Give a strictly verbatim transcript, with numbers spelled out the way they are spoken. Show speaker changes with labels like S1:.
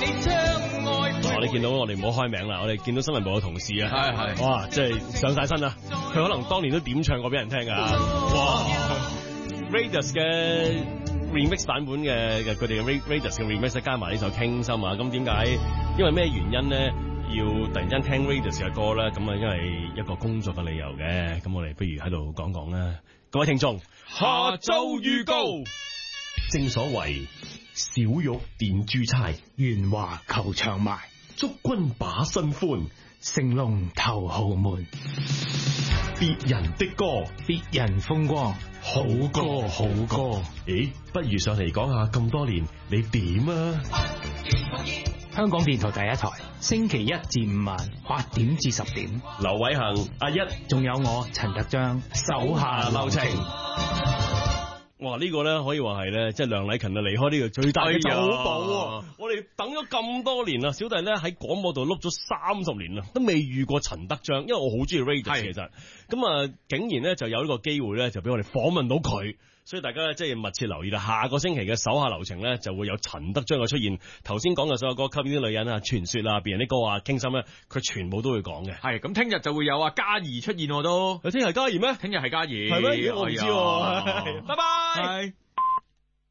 S1: 哦，你見到我哋唔好開名啦，我哋見到新聞部嘅同事啊，
S2: 係係，
S1: 哇，即係上晒身啦，佢可能當年都點唱過俾人聽噶，哇 Raidas 嘅 remix 版本嘅佢哋嘅 Raidas 嘅 remix 加埋呢首傾心啊，咁點解？因為咩原因咧？要突然間聽 Raidas 嘅歌咧？咁啊，因為一個工作嘅理由嘅，咁我哋不如喺度講講啦，各位聽眾，
S2: 下周預告。
S1: 正所謂小玉點珠釵，
S3: 元華球場埋，
S1: 祝君把新歡，
S3: 成龍頭豪門。
S1: 別人的歌，
S3: 別人風光，好歌好歌。
S1: 咦，不如上嚟講下咁多年你點啊？
S3: 香港電台第一台，星期一至五晚八點至十點。
S1: 劉偉恒、阿一，
S3: 仲有我陳德章，手下留情。
S1: 哇！呢、這個咧可以話係咧，即係梁禮勤啊離開呢個最大嘅走寶啊！我哋等咗咁多年啦，小弟咧喺廣播度碌咗三十年啦，都未遇過陳德章，因為我好中意 Raidas 其實，咁啊竟然咧就有呢個機會咧，就俾我哋訪問到佢，所以大家即係密切留意啦。下個星期嘅手下留情咧，就會有陳德章嘅出現。頭先講嘅所有歌，吸引啲女人啊、傳說啊、別人啲歌啊、傾心咧，佢全部都會講嘅。
S2: 係咁，聽日就會有啊嘉怡出現我都。
S1: 有聽日係嘉怡咩？
S2: 聽日係嘉怡，
S1: 係咩？我唔知喎。拜拜。
S2: 係。